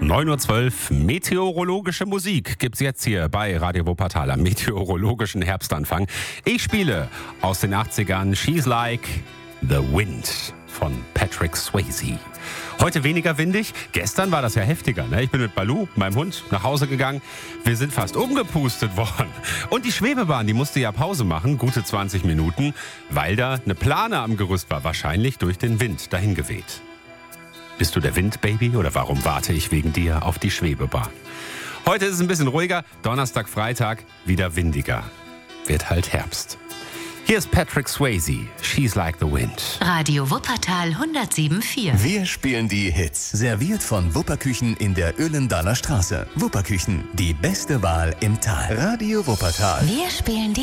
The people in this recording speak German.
9:12 Uhr, meteorologische Musik gibt's jetzt hier bei Radio Wuppertal am meteorologischen Herbstanfang. Ich spiele aus den 80ern She's Like the Wind von Patrick Swayze. Heute weniger windig, gestern war das ja heftiger. Ne? Ich bin mit Balu, meinem Hund, nach Hause gegangen. Wir sind fast umgepustet worden. Und die Schwebebahn, die musste ja Pause machen, gute 20 Minuten, weil da eine Plane am Gerüst war, wahrscheinlich durch den Wind dahin geweht. Bist du der Windbaby oder warum warte ich wegen dir auf die Schwebebahn? Heute ist es ein bisschen ruhiger, Donnerstag, Freitag wieder windiger. Wird halt Herbst. Hier ist Patrick Swayze, She's Like the Wind. Radio Wuppertal 107.4. Wir spielen die Hits. Serviert von Wupperküchen in der Öhlendaler Straße. Wupperküchen, die beste Wahl im Tal. Radio Wuppertal. Wir spielen die